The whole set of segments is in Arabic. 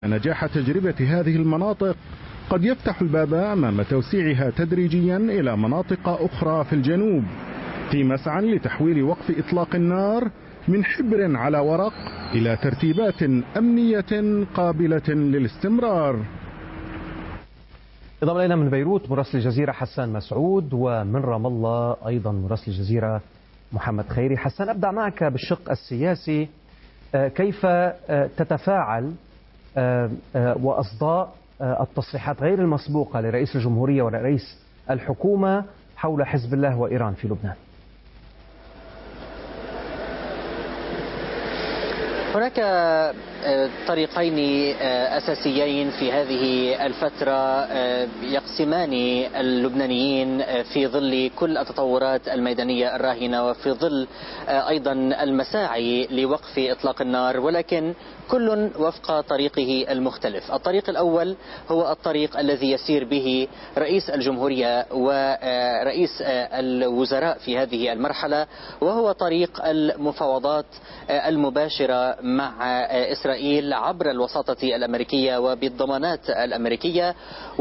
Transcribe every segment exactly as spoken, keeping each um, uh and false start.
نجاح تجربة هذه المناطق قد يفتح الباب أمام توسيعها تدريجيا إلى مناطق أخرى في الجنوب، في مسعى لتحويل وقف إطلاق النار من حبر على ورق إلى ترتيبات أمنية قابلة للاستمرار. انضم إلينا من بيروت مراسل الجزيرة حسان مسعود، ومن رام الله أيضا مراسل الجزيرة محمد خيري. حسان، أبدأ معك بالشق السياسي، كيف تتفاعل وأصداء التصريحات غير المسبوقة لرئيس الجمهورية ورئيس الحكومة حول حزب الله وإيران في لبنان؟ هناك طريقين أساسيين في هذه الفترة يقسمان اللبنانيين في ظل كل التطورات الميدانية الراهنة وفي ظل أيضا المساعي لوقف إطلاق النار، ولكن كل وفق طريقه المختلف. الطريق الأول هو الطريق الذي يسير به رئيس الجمهورية ورئيس الوزراء في هذه المرحلة، وهو طريق المفاوضات المباشرة مع إسرائيل عبر الوساطة الأمريكية وبالضمانات الأمريكية.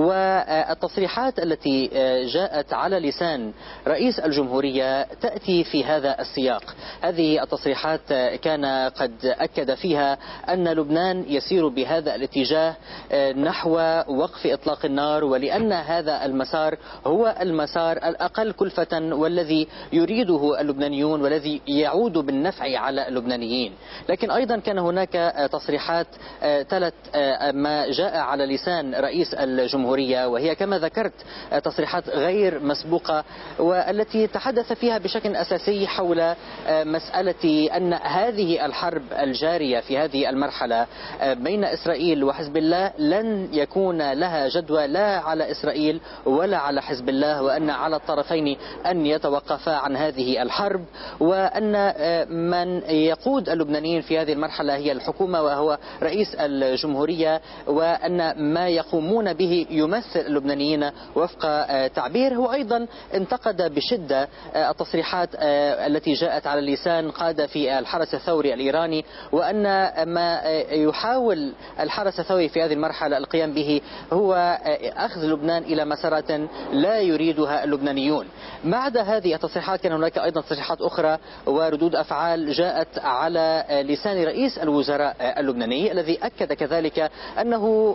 والتصريحات التي جاءت على لسان رئيس الجمهورية تأتي في هذا السياق. هذه التصريحات كان قد أكد فيها أن لبنان يسير بهذا الاتجاه نحو وقف إطلاق النار، ولأن هذا المسار هو المسار الأقل كلفة والذي يريده اللبنانيون والذي يعود بالنفع على اللبنانيين. لكن أيضا كان هناك تصريحات تلت ما جاء على لسان رئيس الجمهورية، وهي كما ذكرت تصريحات غير مسبوقة، والتي تحدث فيها بشكل أساسي حول مسألة أن هذه الحرب الجارية في هذه المرحلة بين إسرائيل وحزب الله لن يكون لها جدوى لا على إسرائيل ولا على حزب الله، وأن على الطرفين أن يتوقفا عن هذه الحرب، وأن من يقود اللبنانيين في هذه المرحلة هي الحكومة وهو رئيس الجمهورية، وأن ما يقومون به يمثل اللبنانيين وفق تعبير. هو أيضا انتقد بشدة التصريحات التي جاءت على لسان قادة في الحرس الثوري الإيراني، وأن ما يحاول الحرس الثوري في هذه المرحلة القيام به هو أخذ لبنان إلى مسارات لا يريدها اللبنانيون. بعد هذه التصريحات كان هناك أيضا تصريحات أخرى وردود أفعال جاءت على لسان رئيس الوزراء اللبناني، الذي أكد كذلك أنه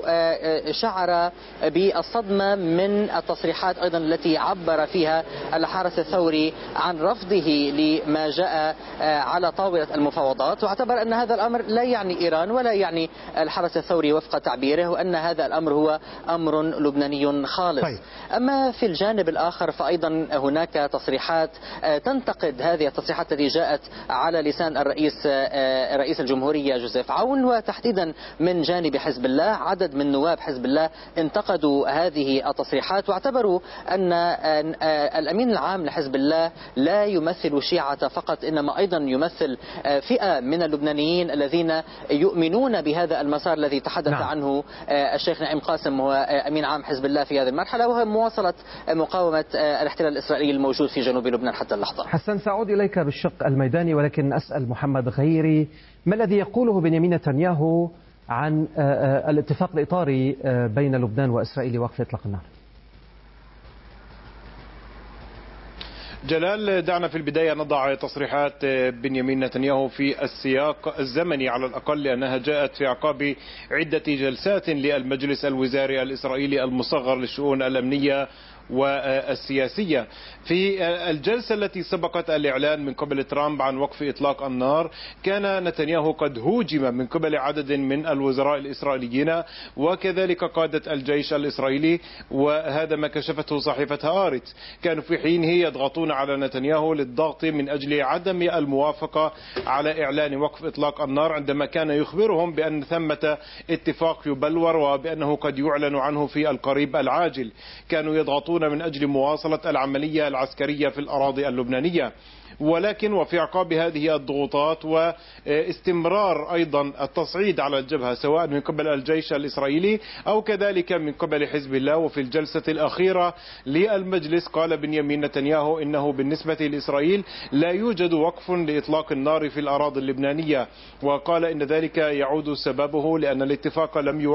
شعر بالصدمة من التصريحات أيضا التي عبر فيها الحرس الثوري عن رفضه لما جاء على طاولة المفاوضات، واعتبر أن هذا الأمر لا يعني إيران ولا يعني الحرس الثوري وفق تعبيره، وأن هذا الأمر هو أمر لبناني خالص. طيب. أما في الجانب الآخر فأيضا هناك تصريحات تنتقد هذه التصريحات التي جاءت على لسان الرئيس رئيس الجمهورية جوزيف عون، وتحديدا من جانب حزب الله. عدد من نواب حزب الله انتقدوا هذه التصريحات واعتبروا أن الأمين العام لحزب الله لا يمثل شيعة فقط، إنما أيضا يمثل فئة من اللبنانيين الذين يؤمنون بهذا المسار الذي تحدث نعم. عنه الشيخ نعيم قاسم هو أمين عام حزب الله في هذه المرحلة، وهو مواصلة مقاومة الاحتلال الإسرائيلي الموجود في جنوب لبنان حتى اللحظة. حسن، سأعود إليك بالشق الميداني، ولكن أسأل محمد غيري، ما الذي يقوله بنيامين نتنياهو عن الاتفاق الإطاري بين لبنان وإسرائيل لوقف إطلاق النار؟ جلال، دعنا في البداية نضع تصريحات بنيامين نتنياهو في السياق الزمني على الأقل، لأنها جاءت في أعقاب عدة جلسات للمجلس الوزاري الإسرائيلي المصغر للشؤون الأمنية والسياسية. في الجلسة التي سبقت الإعلان من قبل ترامب عن وقف إطلاق النار، كان نتنياهو قد هوجم من قبل عدد من الوزراء الإسرائيليين وكذلك قادة الجيش الإسرائيلي، وهذا ما كشفته صحيفة هآرتس. كانوا في حينه يضغطون على نتنياهو للضغط من أجل عدم الموافقة على إعلان وقف إطلاق النار، عندما كان يخبرهم بأن ثمة اتفاق يبلور وبأنه قد يعلن عنه في القريب العاجل. كانوا يضغطون من أجل مواصلة العملية العسكرية في الأراضي اللبنانية. ولكن وفي عقاب هذه الضغوطات واستمرار أيضا التصعيد على الجبهة سواء من قبل الجيش الإسرائيلي أو كذلك من قبل حزب الله، وفي الجلسة الأخيرة للمجلس قال بنيامين نتنياهو إنه بالنسبة لإسرائيل لا يوجد وقف لإطلاق النار في الأراضي اللبنانية، وقال إن ذلك يعود سببه لأن الاتفاق لم يوقف